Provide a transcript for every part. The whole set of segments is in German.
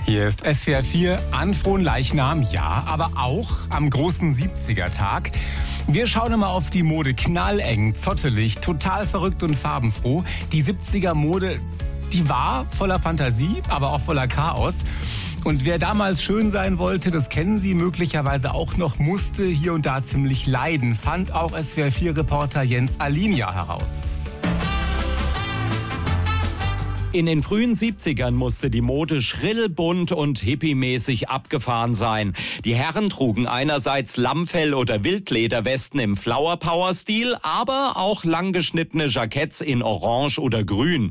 Hier ist SWR 4 an Fronleichnam, ja, aber auch am großen 70er-Tag. Wir schauen immer auf die Mode, knalleng, zottelig, total verrückt und farbenfroh. Die 70er-Mode, die war voller Fantasie, aber auch voller Chaos. Und wer damals schön sein wollte, das kennen Sie möglicherweise auch noch, musste hier und da ziemlich leiden, fand auch SWR 4-Reporter Jens Alinia heraus. In den frühen 70ern musste die Mode schrill, bunt und hippiemäßig abgefahren sein. Die Herren trugen einerseits Lammfell- oder Wildlederwesten im Flower-Power-Stil, aber auch langgeschnittene Jacketts in Orange oder Grün.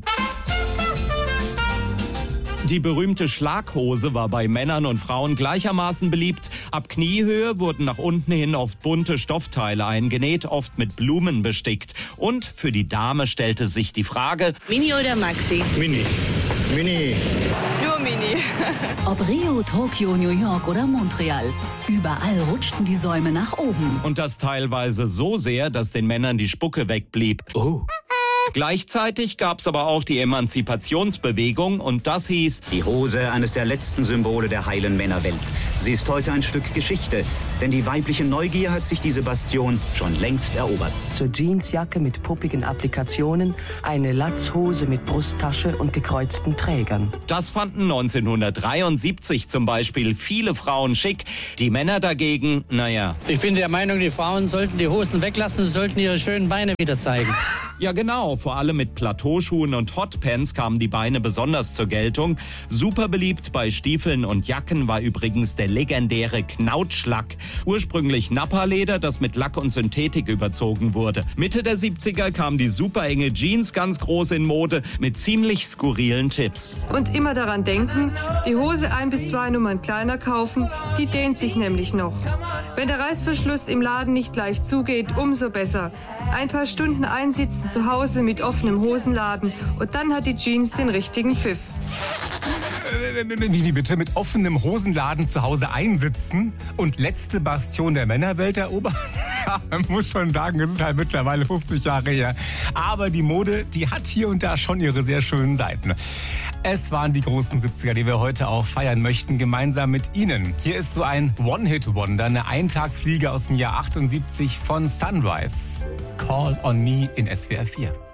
Die berühmte Schlaghose war bei Männern und Frauen gleichermaßen beliebt. Ab Kniehöhe wurden nach unten hin oft bunte Stoffteile eingenäht, oft mit Blumen bestickt. Und für die Dame stellte sich die Frage: Mini oder Maxi? Mini. Mini. Nur Mini. Ob Rio, Tokio, New York oder Montreal, überall rutschten die Säume nach oben. Und das teilweise so sehr, dass den Männern die Spucke wegblieb. Oh. Gleichzeitig gab's aber auch die Emanzipationsbewegung und das hieß: Die Hose, eines der letzten Symbole der heilen Männerwelt. Sie ist heute ein Stück Geschichte, denn die weibliche Neugier hat sich diese Bastion schon längst erobert. Zur Jeansjacke mit puppigen Applikationen, eine Latzhose mit Brusttasche und gekreuzten Trägern. Das fanden 1973 zum Beispiel viele Frauen schick. Die Männer dagegen, naja. Ich bin der Meinung, die Frauen sollten die Hosen weglassen, sie sollten ihre schönen Beine wieder zeigen. Ja genau, vor allem mit Plateauschuhen und Hotpants kamen die Beine besonders zur Geltung. Super beliebt bei Stiefeln und Jacken war übrigens der legendäre Knautschlack. Ursprünglich Nappa-Leder, das mit Lack und Synthetik überzogen wurde. Mitte der 70er kam die superenge Jeans ganz groß in Mode mit ziemlich skurrilen Tipps. Und immer daran denken, die Hose 1 bis 2 Nummern kleiner kaufen, die dehnt sich nämlich noch. Wenn der Reißverschluss im Laden nicht leicht zugeht, umso besser. Ein paar Stunden einsitzen zu Hause mit offenem Hosenladen und dann hat die Jeans den richtigen Pfiff. Wie bitte? Mit offenem Hosenladen zu Hause einsitzen und letzte Bastion der Männerwelt erobert? Ja, man muss schon sagen, es ist halt mittlerweile 50 Jahre her. Aber die Mode, die hat hier und da schon ihre sehr schönen Seiten. Es waren die großen 70er, die wir heute auch feiern möchten, gemeinsam mit Ihnen. Hier ist so ein One-Hit-Wonder, eine Eintagsfliege aus dem Jahr 78 von Sunrise. Call on Me in SWR 4.